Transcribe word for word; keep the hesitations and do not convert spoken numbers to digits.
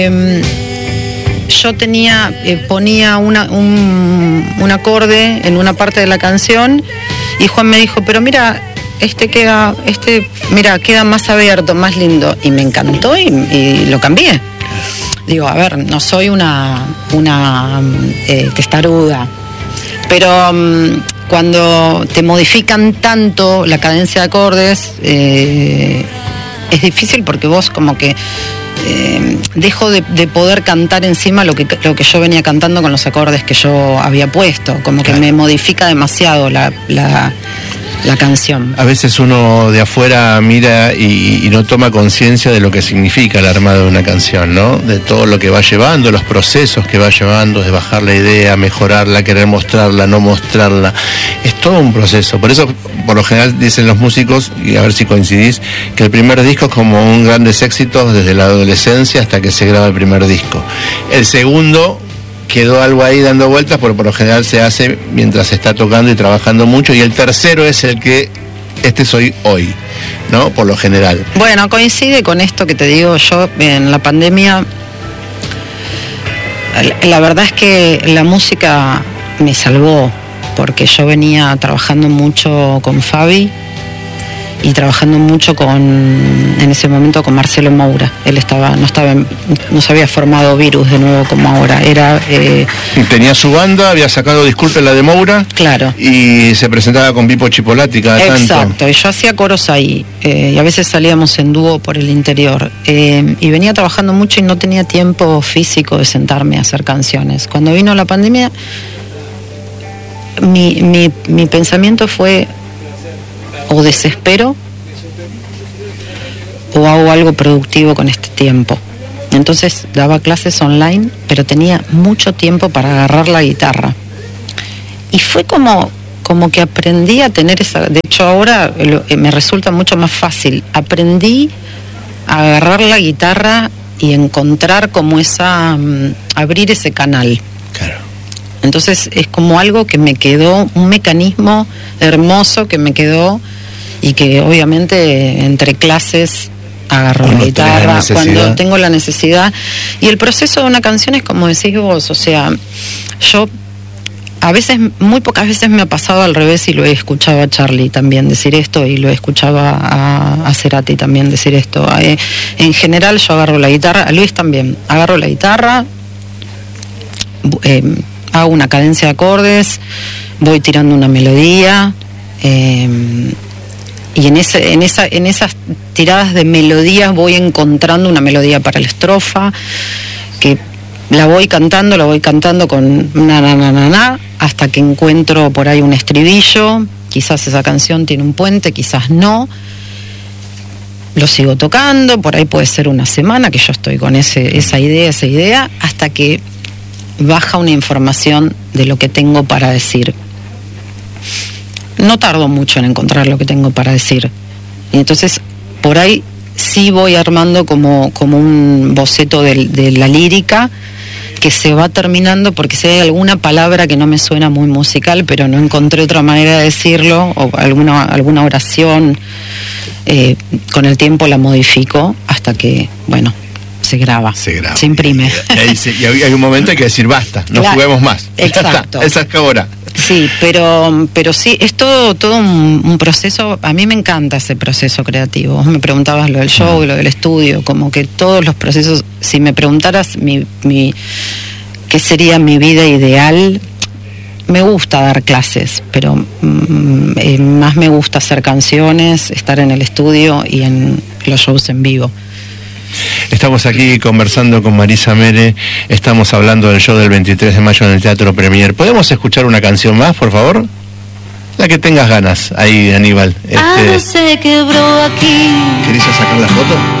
Eh, yo tenía, eh, ponía una, un, un acorde en una parte de la canción y Juan me dijo, pero mira, este queda, este, mira, queda más abierto, más lindo. Y me encantó y, y lo cambié. Digo, a ver, no soy una, una eh, testaruda, pero um, cuando te modifican tanto la cadencia de acordes, eh, es difícil porque vos como que eh, dejo de, de poder cantar encima lo que, lo que yo venía cantando con los acordes que yo había puesto, como que me modifica demasiado la, la, la canción. A veces uno de afuera mira y, y no toma conciencia de lo que significa el armado de una canción, ¿no? De todo lo que va llevando, los procesos que va llevando, de bajar la idea, mejorarla, querer mostrarla, no mostrarla. Es todo un proceso. Por eso, por lo general, dicen los músicos, y a ver si coincidís, que el primer disco es como un grandes éxitos desde la adolescencia hasta que se graba el primer disco. El segundo quedó algo ahí dando vueltas, porque por lo general se hace mientras se está tocando y trabajando mucho, y el tercero es el que este soy hoy, ¿no? Por lo general. Bueno, coincide con esto que te digo yo, en la pandemia, la verdad es que la música me salvó, porque yo venía trabajando mucho con Fabi y trabajando mucho con, en ese momento, con Marcelo Moura. Él estaba, no estaba, no se había formado Virus de nuevo como ahora. Era eh... tenía su banda, había sacado Disculpe la de Moura. Claro. Y se presentaba con Pipo Chipolati cada tanto. Exacto. Y yo hacía coros ahí eh, y a veces salíamos en dúo por el interior. Eh, y venía trabajando mucho y no tenía tiempo físico de sentarme a hacer canciones. Cuando vino la pandemia, mi, mi, mi pensamiento fue: o desespero o hago algo productivo con este tiempo. Entonces daba clases online, pero tenía mucho tiempo para agarrar la guitarra. Y fue como, como que aprendí a tener esa... De hecho ahora me resulta mucho más fácil. Aprendí a agarrar la guitarra y encontrar como esa... Um, abrir ese canal. Claro. Entonces es como algo que me quedó, un mecanismo hermoso que me quedó, y que obviamente entre clases agarro la guitarra cuando tengo la necesidad. Y el proceso de una canción es como decís vos, o sea, yo a veces, muy pocas veces me ha pasado al revés, y lo he escuchado a Charlie también decir esto, y lo he escuchado a, a Cerati también decir esto. Eh, en general yo agarro la guitarra, a Luis también, agarro la guitarra, eh, hago una cadencia de acordes, voy tirando una melodía, eh, y en ese, en esa, en esas tiradas de melodías voy encontrando una melodía para la estrofa, que la voy cantando, la voy cantando con na na na na na, hasta que encuentro por ahí un estribillo. Quizás esa canción tiene un puente, quizás no. Lo sigo tocando, por ahí puede ser una semana que yo estoy con ese, esa idea, esa idea, hasta que baja una información de lo que tengo para decir. No tardo mucho en encontrar lo que tengo para decir. Y entonces, por ahí sí voy armando como, como un boceto de, de la lírica, que se va terminando, porque si hay alguna palabra que no me suena muy musical, pero no encontré otra manera de decirlo, o alguna, alguna oración, eh, con el tiempo la modifico hasta que, bueno, se graba, se, graba. se imprime. Y, y, y hay un momento en que decir basta, no claro, juguemos más. Exacto. Esa es ahora. Sí, pero, pero sí, es todo, todo un, un proceso. A mí me encanta ese proceso creativo. Vos me preguntabas lo del show, lo del estudio, como que todos los procesos. Si me preguntaras mi, mi, qué sería mi vida ideal, me gusta dar clases, pero mm, eh, más me gusta hacer canciones, estar en el estudio y en los shows en vivo. Estamos aquí conversando con Marisa Mere, estamos hablando del show del veintitrés de mayo en el Teatro Premier. ¿Podemos escuchar una canción más, por favor? La que tengas ganas, ahí, Aníbal. Este... Algo se quebró aquí. ¿Querés sacar la foto?